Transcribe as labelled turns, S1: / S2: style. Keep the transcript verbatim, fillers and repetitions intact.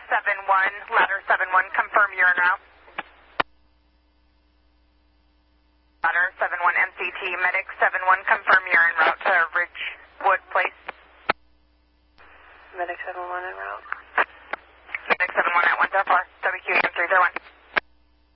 S1: seven one, ladder seven one, confirm you're en route. Ladder seven one M C T, medic seven one, confirm you're en route to Ridgewood Place.
S2: Medic seven one en route.
S1: Medic seven one at one zero four, W Q E M three zero one.